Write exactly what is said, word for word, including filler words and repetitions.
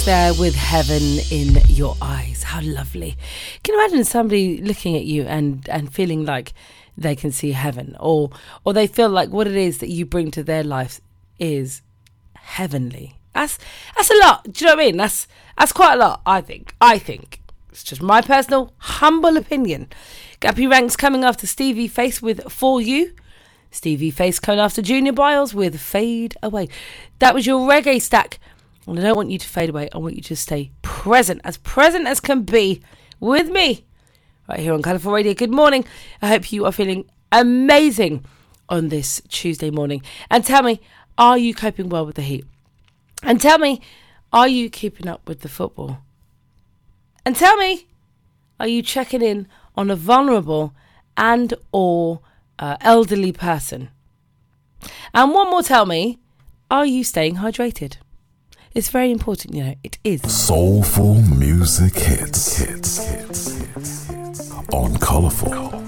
There with heaven in your eyes. How lovely. Can you imagine somebody looking at you and, and feeling like they can see heaven, or or they feel like what it is that you bring to their life is heavenly? That's that's a lot. Do you know what I mean? That's that's quite a lot, I think. I think. It's just my personal, humble opinion. Gappy Ranks coming after Stevie Face with For You. Stevie Face coming after Junior Biles with Fade Away. That was your reggae stack. And I don't want you to fade away. I want you to stay present, as present as can be, with me right here on Colourful Radio. Good morning. I hope you are feeling amazing on this Tuesday morning. And tell me, are you coping well with the heat? And tell me, are you keeping up with the football? And tell me, are you checking in on a vulnerable and or uh, elderly person? And one more, tell me, are you staying hydrated? It's very important, you know, it is. Soulful music hits, hits, hits, hits, hits. On Colourful.